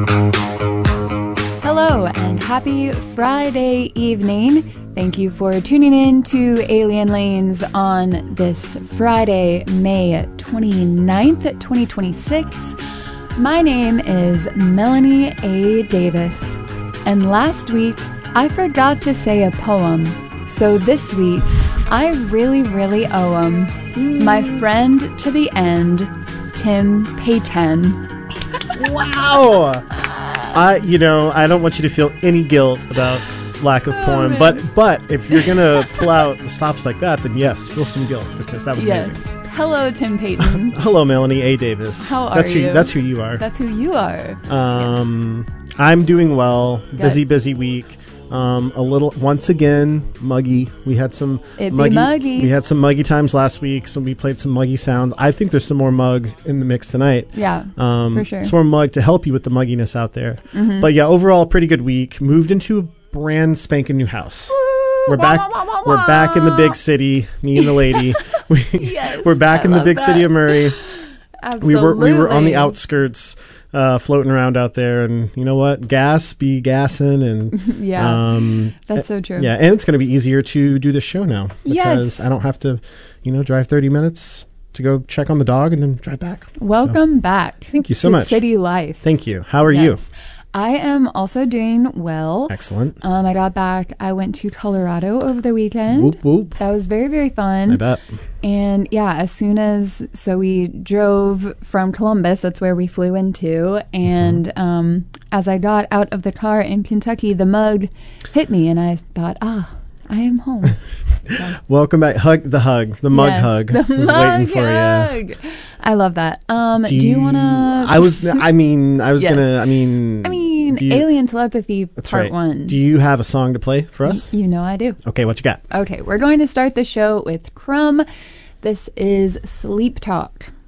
Hello and happy Friday evening. Thank you for tuning in to Alien Lanes on this Friday, May 29th, 2026. My name is Melanie A. Davis, and last week I forgot to say a poem, so this week I really owe him. My friend to the end, Tim Payton. Wow! I don't want you to feel any guilt about lack of poem, but if you're gonna pull out the stops like that, then yes, feel some guilt because that was amazing. Hello, Tim Payton. Hello, Melanie A. Davis. How are you? That's who you are. That's who you are. Yes. I'm doing well. Good. Busy week. A little once again muggy. We had some muggy. We had some muggy times last week, so we played some muggy sounds. I think there's some more mug in the mix tonight. Yeah, for sure. Some more mug to help you with the mugginess out there. Mm-hmm. But yeah, overall, pretty good week. Moved into a brand spanking new house. We're back. We're back in the big city. Me and the lady. We're back in the big city of Murray. Absolutely. We were on the outskirts. Floating around out there, and you know what? Gas be gassing, and that's so true. Yeah, and it's going to be easier to do this show now because I don't have to, drive 30 minutes to go check on the dog and then drive back. Welcome back. Thank you so much. City life. Thank you. How are you? I am also doing well. Excellent. I got back. I went to Colorado over the weekend. Whoop whoop. That was very fun. I bet. And yeah, so we drove from Columbus. That's where we flew into. And as I got out of the car in Kentucky, the mug hit me, and I thought, I am home. So. Welcome back. The mug hug. The was mug waiting for hug. you. I love that. Do you want to? Alien Telepathy Part 1. Do you have a song to play for us? You know I do. Okay, what you got? Okay, we're going to start the show with Crumb. This is Sleep Talk.